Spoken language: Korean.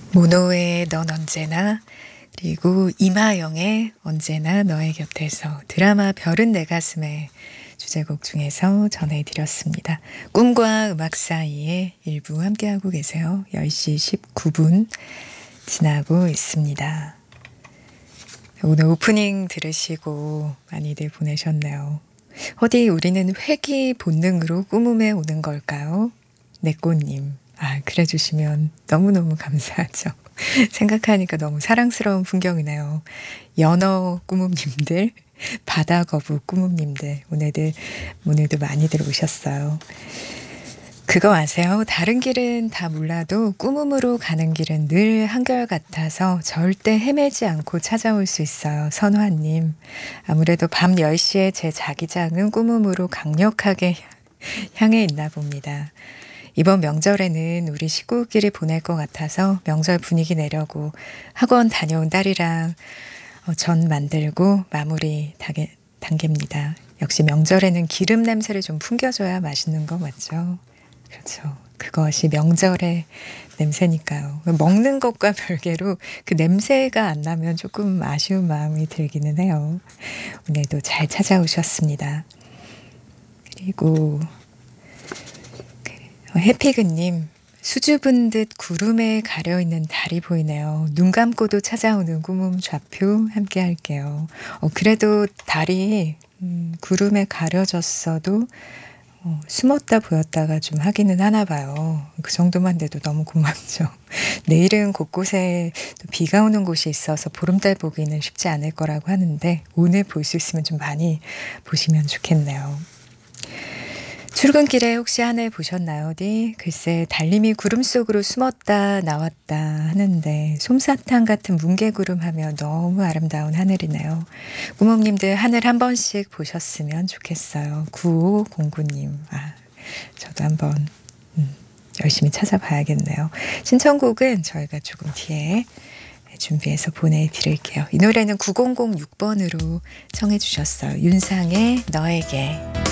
모노의 넌 언제나, 그리고 이마영의 언제나 너의 곁에서, 드라마 별은 내 가슴에 주제곡 중에서 전해드렸습니다. 꿈과 음악 사이에 일부 함께하고 계세요. 10시 19분 지나고 있습니다. 오늘 오프닝 들으시고 많이들 보내셨네요. 어디 우리는 회귀 본능으로 꿈음에 오는 걸까요? 내꽃님. 그래 주시면 너무너무 감사하죠. 생각하니까 너무 사랑스러운 풍경이네요. 연어 꾸묵님들, 바다거북 꾸묵님들, 오늘도 많이들 오셨어요. 그거 아세요? 다른 길은 다 몰라도 꾸묵으로 가는 길은 늘 한결같아서 절대 헤매지 않고 찾아올 수 있어요. 선화님. 아무래도 밤 10시에 제 자기장은 꾸묵으로 강력하게 향해 있나 봅니다. 이번 명절에는 우리 식구끼리 보낼 것 같아서 명절 분위기 내려고 학원 다녀온 딸이랑 전 만들고 마무리 단계입니다. 역시 명절에는 기름 냄새를 좀 풍겨줘야 맛있는 거 맞죠? 그렇죠. 그것이 명절의 냄새니까요. 먹는 것과 별개로 그 냄새가 안 나면 조금 아쉬운 마음이 들기는 해요. 오늘도 잘 찾아오셨습니다. 그리고 해피그님, 수줍은 듯 구름에 가려있는 달이 보이네요. 눈 감고도 찾아오는 꿈음 좌표 함께 할게요. 그래도 달이 구름에 가려졌어도 숨었다 보였다가 좀 하기는 하나 봐요. 그 정도만 돼도 너무 고맙죠. 내일은 곳곳에 또 비가 오는 곳이 있어서 보름달 보기는 쉽지 않을 거라고 하는데 오늘 볼 수 있으면 좀 많이 보시면 좋겠네요. 출근길에 혹시 하늘 보셨나요? 어디? 글쎄 달님이 구름 속으로 숨었다 나왔다 하는데 솜사탕 같은 뭉게구름 하면 너무 아름다운 하늘이네요. 꾸mom님들 하늘 한 번씩 보셨으면 좋겠어요. 9509님. 저도 한번 열심히 찾아봐야겠네요. 신청곡은 저희가 조금 뒤에 준비해서 보내드릴게요. 이 노래는 9006번으로 청해 주셨어요. 윤상의 너에게.